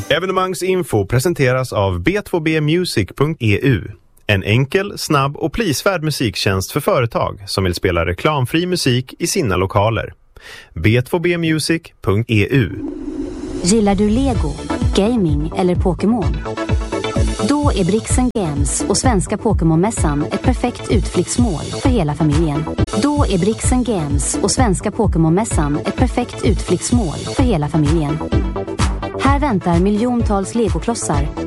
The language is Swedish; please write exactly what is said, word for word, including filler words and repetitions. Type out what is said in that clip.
Evenemangsinfo presenteras av b två b music punkt e u. En enkel, snabb och prisvärd musiktjänst för företag som vill spela reklamfri musik i sina lokaler. b två b music punkt e u. Gillar du Lego, gaming eller Pokémon? Då är Brixen Games och Svenska Pokémon-mässan ett perfekt utflyktsmål för hela familjen. Då är Brixen Games och Svenska Pokémon-mässan ett perfekt utflyktsmål för hela familjen. Här väntar miljontals legoklossar